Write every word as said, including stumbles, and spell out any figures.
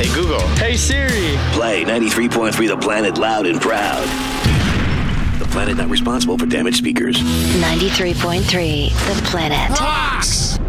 Hey, Google. Hey, Siri. Play ninety-three point three The Planet loud and proud. The Planet not responsible for damaged speakers. ninety-three point three The Planet. Rocks!